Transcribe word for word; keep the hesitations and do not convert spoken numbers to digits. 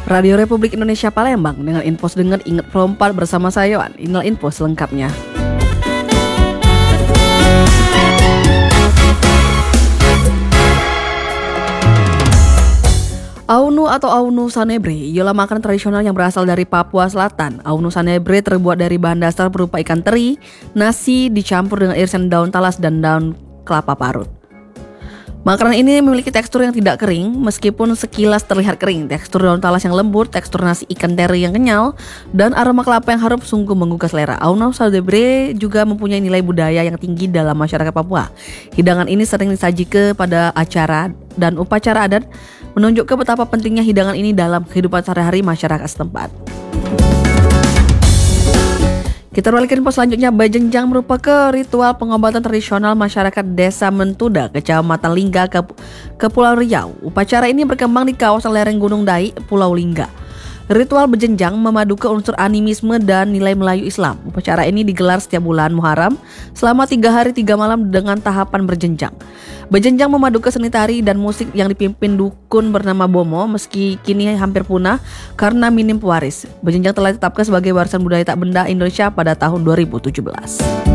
Radio Republik Indonesia Palembang dengan info sedengar ingat perempat bersama saya Wan. Inilah info selengkapnya. Aunu atau Aunu Sanebre ialah makanan tradisional yang berasal dari Papua Selatan. Aunu Sanebre terbuat dari bahan dasar berupa ikan teri, nasi dicampur dengan irisan daun talas dan daun kelapa parut. Makanan ini memiliki tekstur yang tidak kering, meskipun sekilas terlihat kering. Tekstur daun talas yang lembut, tekstur nasi ikan teri yang kenyal, dan aroma kelapa yang harum sungguh menggugah selera. Aunu Sanebre juga mempunyai nilai budaya yang tinggi dalam masyarakat Papua. Hidangan ini sering disajikan pada acara dan upacara adat, menunjukkan betapa pentingnya hidangan ini dalam kehidupan sehari-hari masyarakat setempat. Kita beralih ke info selanjutnya. Bajenjang merupakan ritual pengobatan tradisional masyarakat Desa Mentuda, Kecamatan Lingga, Kepulauan Riau. Upacara ini berkembang di kawasan lereng Gunung Dai, Pulau Lingga. Ritual berjenjang memadukan unsur animisme dan nilai Melayu Islam. Upacara ini digelar setiap bulan Muharram selama tiga hari tiga malam dengan tahapan berjenjang. Berjenjang memadukan seni tari dan musik yang dipimpin dukun bernama Bomo, meski kini hampir punah karena minim pewaris. Berjenjang telah ditetapkan sebagai warisan budaya tak benda Indonesia pada tahun dua ribu tujuh belas.